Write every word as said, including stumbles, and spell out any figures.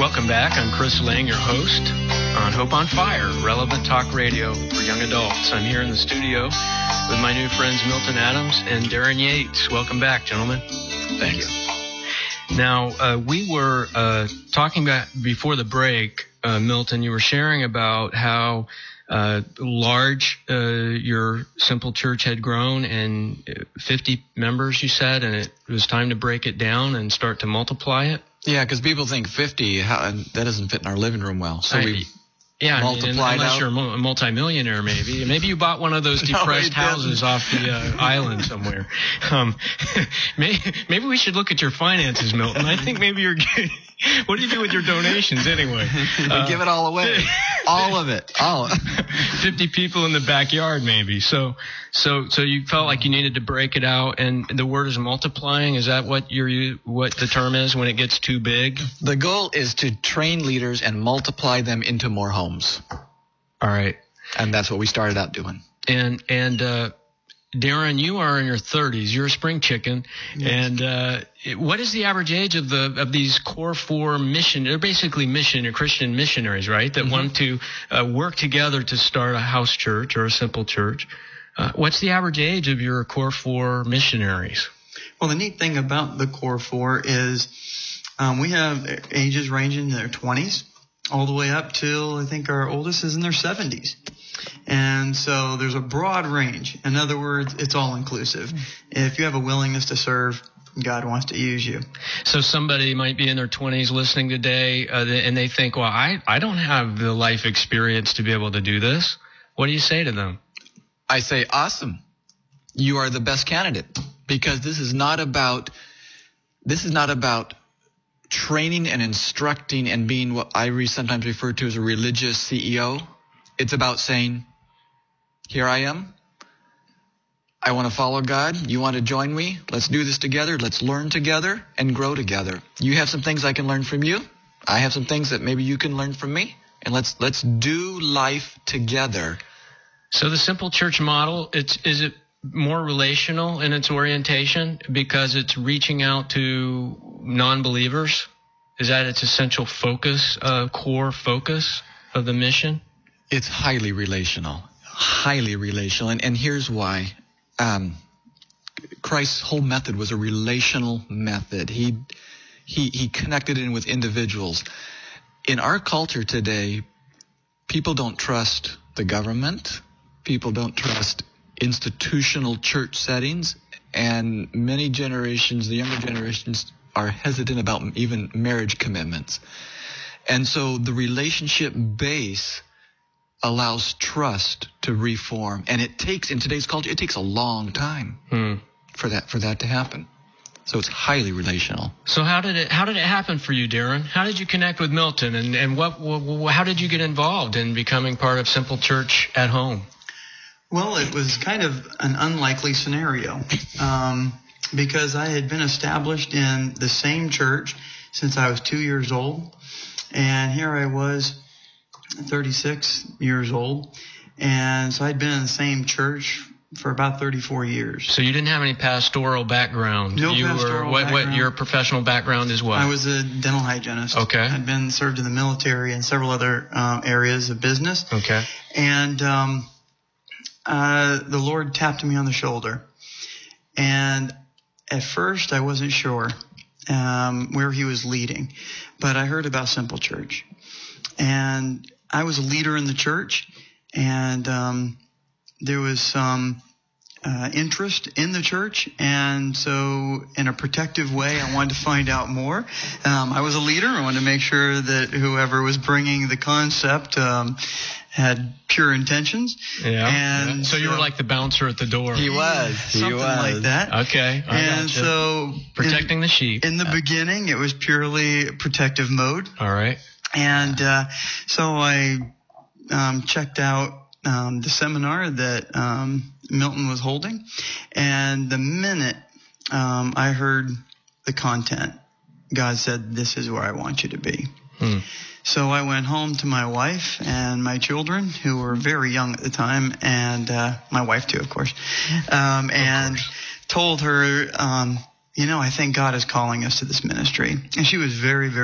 Welcome back. I'm Chris Lang, your host on Hope on Fire, relevant talk radio for young adults. I'm here in the studio with my new friends Milton Adams and Darren Yates. Welcome back, gentlemen. Thank you. Now, uh, we were uh, talking about before the break, uh, Milton, you were sharing about how uh, large uh, your Simple Church had grown, and fifty members, you said, and it was time to break it down and start to multiply it. Yeah, because people think fifty, how, that doesn't fit in our living room well. So I, we yeah, multiplied I mean, unless out. you're a multimillionaire, maybe. Maybe you bought one of those depressed no, houses off the uh, island somewhere. Um, maybe, maybe we should look at your finances, Milton. I think maybe you're getting... What do you do with your donations anyway? Uh, give it all away. all of it. All of it. fifty people in the backyard, maybe. So, so, so you felt like you needed to break it out, and the word is multiplying. Is that what your what the term is when it gets too big? The goal is to train leaders and multiply them into more homes. All right. And that's what we started out doing. And and uh, Darren, you are in your thirties. You're a spring chicken. Yes. And uh, what is the average age of the of these core four mission? They're basically mission or Christian missionaries, right? That Mm-hmm. want to uh, work together to start a house church or a simple church. Uh, what's the average age of your core four missionaries? Well, the neat thing about the core four is um, we have ages ranging in their twenties all the way up till I think our oldest is in their seventies. And so there's a broad range. In other words, it's all inclusive. If you have a willingness to serve, God wants to use you. So somebody might be in their twenties listening today, uh, and they think, well, I, I don't have the life experience to be able to do this. What do you say to them? I say, awesome. You are the best candidate, because this is not about this is not about training and instructing and being what I re- sometimes refer to as a religious C E O. It's about saying, here I am. I want to follow God. You want to join me? Let's do this together. Let's learn together and grow together. You have some things I can learn from you. I have some things that maybe you can learn from me. And let's let's do life together. So the simple church model, it's is it more relational in its orientation because it's reaching out to non-believers? Is that its essential focus, uh, core focus of the mission? It's highly relational, highly relational. And, and here's why. Um, Christ's whole method was a relational method. He, he, he connected in with individuals. In our culture today, people don't trust the government. People don't trust institutional church settings. And many generations, the younger generations, are hesitant about even marriage commitments. And so the relationship base allows trust to reform. And it takes, in today's culture, it takes a long time Hmm. for that for that to happen. So it's highly relational. So how did it how did it happen for you, Darren? How did you connect with Milton, and and what, what how did you get involved in becoming part of Simple Church at home? Well, it was kind of an unlikely scenario um, because I had been established in the same church since I was two years old. And here I was, thirty-six years old. And so I'd been in the same church for about thirty-four years. So you didn't have any pastoral background. No you pastoral were, what, background. What your professional background is what? I was a dental hygienist. Okay. I'd been served in the military and several other um, areas of business. Okay. And um, uh, the Lord tapped me on the shoulder. And at first I wasn't sure um, where he was leading. But I heard about Simple Church. And I was a leader in the church. And um, there was some uh, interest in the church. And so in a protective way, I wanted to find out more. Um, I was a leader. I wanted to make sure that whoever was bringing the concept um, had pure intentions. Yeah. And yeah. So you were like the bouncer at the door. He was. He something was. like that. Okay. I And gotcha. so protecting in, the sheep. in the beginning, it was purely protective mode. All right. And uh, so I um, checked out um, the seminar that um, Milton was holding. And the minute um, I heard the content, God said, "This is where I want you to be." Hmm. So I went home to my wife and my children, who were very young at the time, and uh, my wife too, of course, um, and course. told her, um, you know, I think God is calling us to this ministry. And she was very, very